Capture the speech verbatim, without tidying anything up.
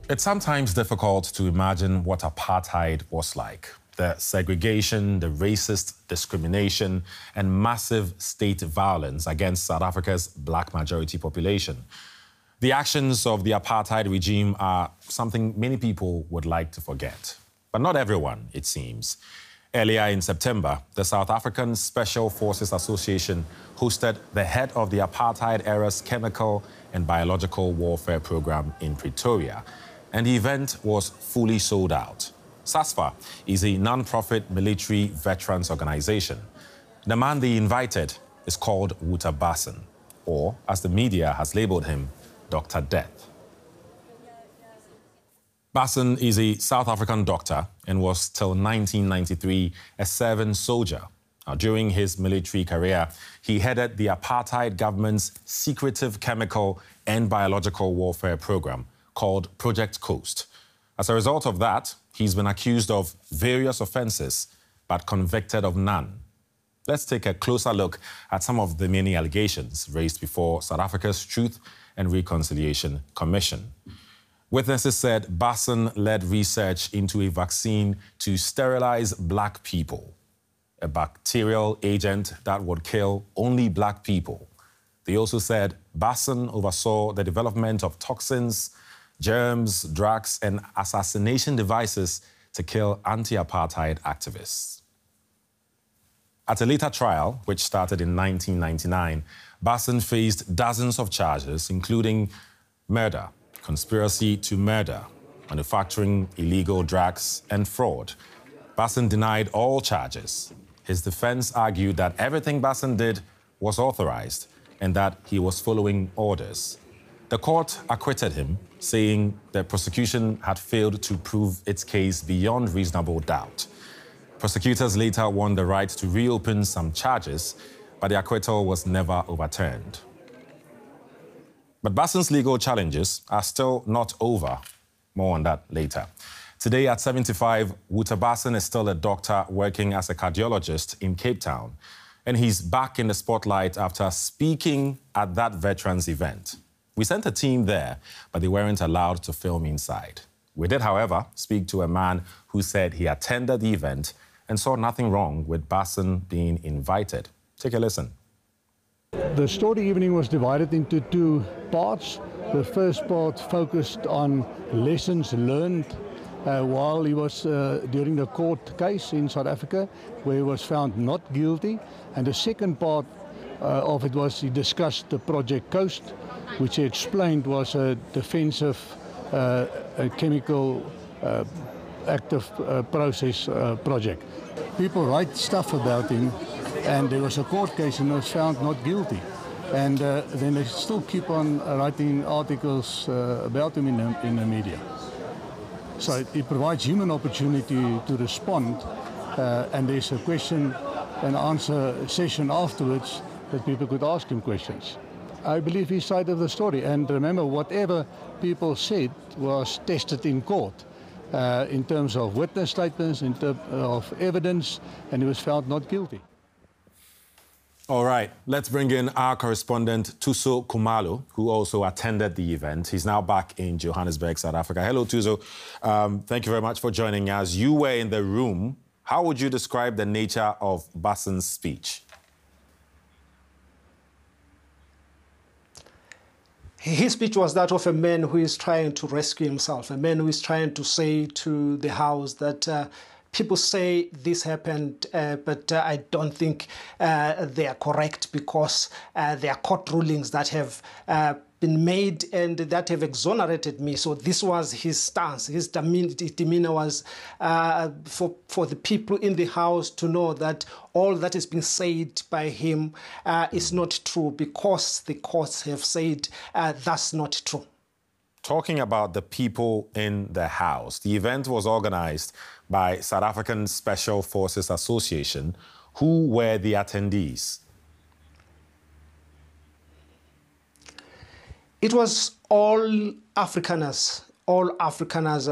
It's sometimes difficult to imagine what apartheid was like. The segregation, the racist discrimination, and massive state violence against South Africa's black majority population. The actions of the apartheid regime are something many people would like to forget. But not everyone, it seems. Earlier in September, the South African Special Forces Association hosted the head of the apartheid-era's chemical and biological warfare program in Pretoria, and the event was fully sold out. SASFA is a non-profit military veterans organization. The man they invited is called Wouter Basson, or as the media has labeled him, Doctor Death. Basson is a South African doctor and was till nineteen ninety-three a serving soldier. Now, during his military career, he headed the apartheid government's secretive chemical and biological warfare program called Project Coast. As a result of that, he's been accused of various offenses, but convicted of none. Let's take a closer look at some of the many allegations raised before South Africa's Truth and Reconciliation Commission. Witnesses said Basson led research into a vaccine to sterilize black people, a bacterial agent that would kill only black people. They also said Basson oversaw the development of toxins, germs, drugs, and assassination devices to kill anti-apartheid activists. At a later trial, which started in nineteen ninety-nine, Basson faced dozens of charges, including murder, conspiracy to murder, manufacturing illegal drugs, and fraud. Basson denied all charges. His defense argued that everything Basson did was authorized and that he was following orders. The court acquitted him, saying the prosecution had failed to prove its case beyond reasonable doubt. Prosecutors later won the right to reopen some charges, but the acquittal was never overturned. But Basson's legal challenges are still not over. More on that later. Today at seventy-five, Wouter Basson is still a doctor working as a cardiologist in Cape Town. And he's back in the spotlight after speaking at that veterans event. We sent a team there, but they weren't allowed to film inside. We did, however, speak to a man who said he attended the event and saw nothing wrong with Basson being invited. Take a listen. The story evening was divided into two parts. The first part focused on lessons learned uh, while he was uh, during the court case in South Africa, where he was found not guilty. And the second part uh, of it was he discussed the Project Coast, which he explained was a defensive uh, a chemical uh, active uh, process uh, project. People write stuff about him, and there was a court case and he was found not guilty. And uh, then they still keep on writing articles uh, about him in the, in the media. So it, it provides human opportunity to respond, uh, and there's a question and answer session afterwards that people could ask him questions. I believe his side of the story, and remember, whatever people said was tested in court uh, in terms of witness statements, in terms of evidence, and he was found not guilty. All right, let's bring in our correspondent, Thuso Khumalo, who also attended the event. He's now back in Johannesburg, South Africa. Hello, Thuso. Um, thank you very much for joining us. You were in the room. How would you describe the nature of Basson's speech? His speech was that of a man who is trying to rescue himself, a man who is trying to say to the House that uh, people say this happened, uh, but uh, I don't think uh, they are correct because uh, there are court rulings that have uh, been made and that have exonerated me. So this was his stance. His demeanor was uh, for, for the people in the House to know that all that is being said by him uh, is not true because the courts have said uh, that's not true. Talking about the people in the House, the event was organized by South African Special Forces Association. Who were the attendees? It was all Afrikaners, all Afrikaners.